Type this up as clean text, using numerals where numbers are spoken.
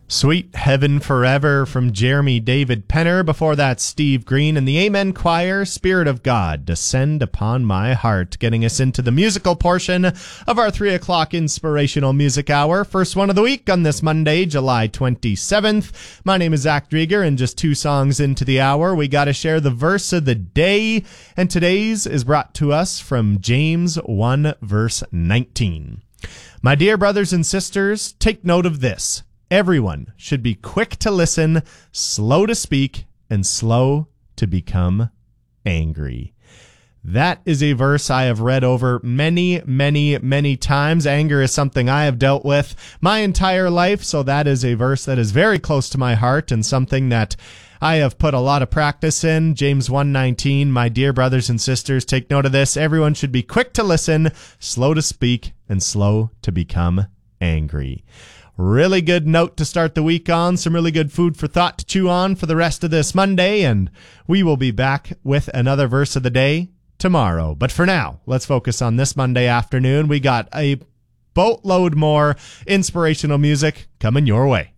Sweet Heaven Forever from Jeremy David Penner. Before that, Steve Green and the Amen Choir, Spirit of God, Descend Upon My Heart, getting us into the musical portion of our 3 o'clock Inspirational Music Hour. First one of the week on this Monday, July 27th. My name is Zach Drieger, and just 2 songs into the hour, we got to share the verse of the day, and today's is brought to us from James 1, verse 19. My dear brothers and sisters, take note of this. Everyone should be quick to listen, slow to speak, and slow to become angry. That is a verse I have read over many, many, many times. Anger is something I have dealt with my entire life, so that is a verse that is very close to my heart and something that I have put a lot of practice in. James 1:19, my dear brothers and sisters, take note of this. Everyone should be quick to listen, slow to speak, and slow to become angry. Really good note to start the week on, some really good food for thought to chew on for the rest of this Monday, and we will be back with another verse of the day tomorrow. But for now, let's focus on this Monday afternoon. We got a boatload more inspirational music coming your way.